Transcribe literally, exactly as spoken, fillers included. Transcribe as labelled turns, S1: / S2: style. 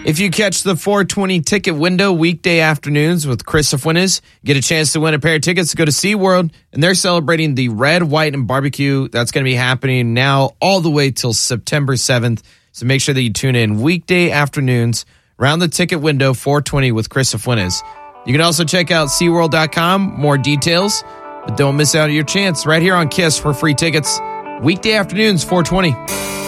S1: If you catch the four twenty ticket window weekday afternoons with Chris Fuentes, get a chance to win a pair of tickets to go to SeaWorld, and they're celebrating the Red, White, and Barbecue. That's going to be happening now all the way till September seventh. So make sure that you tune in weekday afternoons around the ticket window, four twenty with Chris Fuentes. You can also check out SeaWorld dot com, more details, but don't miss out on your chance right here on KISS for free tickets. Weekday afternoons, four twenty.